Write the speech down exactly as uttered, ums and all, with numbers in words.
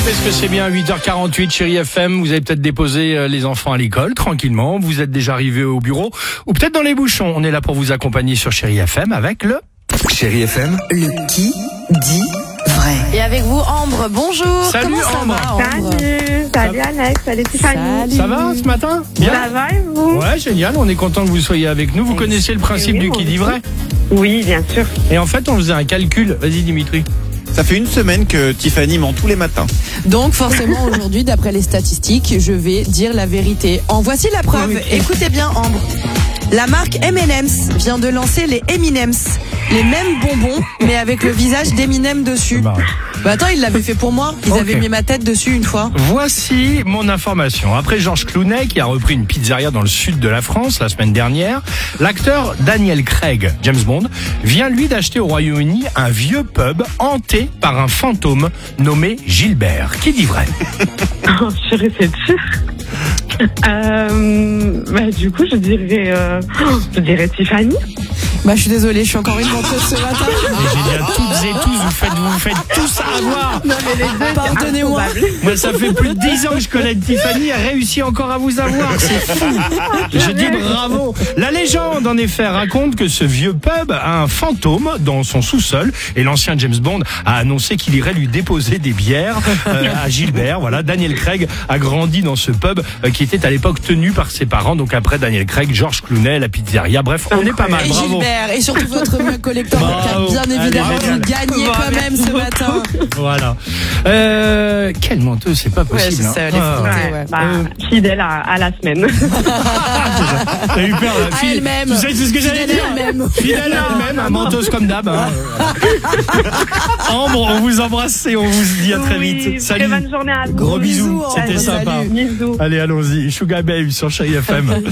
parce que c'est bien huit heures quarante-huit, Chérie F M. Vous avez peut-être déposé les enfants à l'école, tranquillement. Vous êtes déjà arrivé au bureau, ou peut-être dans les bouchons. On est là pour vous accompagner sur Chérie F M avec le... Chérie F M, le qui dit vrai. Et avec vous, Ambre, bonjour. Salut, Comment ça Ambre. va, Ambre? Salut, salut Alex, salut Tiffany. Salut. Ça va ce matin? Bien. Ça va et vous? Ouais, génial. On est content que vous soyez avec nous. Vous connaissez le principe Oui, du on qui dit le vrai? Oui, bien sûr. Et en fait, on faisait un calcul. Vas-y, Dimitri. ça fait une semaine que Tiffany ment tous les matins. Donc forcément aujourd'hui, d'après les statistiques, je vais dire la vérité. En voici la preuve. Oui. Écoutez bien, Ambre. La marque M and M's vient de lancer les Eminems. Les mêmes bonbons, mais avec le visage d'Eminem dessus. Bah, Bah attends, ils l'avaient fait pour moi. Ils Ok. avaient mis ma tête dessus une fois. Voici mon information. Après Georges Clooney, qui a repris une pizzeria dans le sud de la France la semaine dernière, l'acteur Daniel Craig, James Bond, vient lui d'acheter au Royaume-Uni un vieux pub hanté par un fantôme nommé Gilbert. Qui dit vrai? Oh, chérie, c'est dur. Euh, bah, du coup, je dirais, euh, je dirais Tiffany. Bah je suis désolée, je suis encore une menteuse ce matin. C'est génial. Toutes et tous, vous faites, vous faites tous avoir. Non, mais les deux, Pardonnez-moi. Moi, ça fait plus de dix ans que je connais Tiffany, elle réussit encore à vous avoir. C'est fou. Je dis bravo. La légende, en effet, raconte que ce vieux pub a un fantôme dans son sous-sol et l'ancien James Bond a annoncé qu'il irait lui déposer des bières euh, à Gilbert. Voilà, Daniel Craig a grandi dans ce pub euh, qui était à l'époque tenu par ses parents. Donc après Daniel Craig, Georges Clooney, la pizzeria. Bref, on est pas mal. Et Bravo. Gilbert, et surtout votre mug collector Bravo. qui a bien évidemment Allez, vous gagné Bravo. quand même ce matin. Voilà. Euh, quelle menteuse, c'est pas possible. Ouais, je sais, hein. elle est Ah. foutue. Ouais, ouais. bah, Euh. fidèle à, à la semaine. T'as eu peur, la À fille. elle-même. Tu sais, c'est ce que j'allais Fidèle dire. à elle-même. Fidèle à elle-même, hein, menteuse comme d'hab. Hein. Ambre, on vous embrasse et on vous dit à très Oui, vite. très Salut. bonne journée à vous. Gros bisous, Bisous, c'était Ambre, sympa. salut. Bisous. Allez, allons-y. Sugar Babe sur Chérie F M.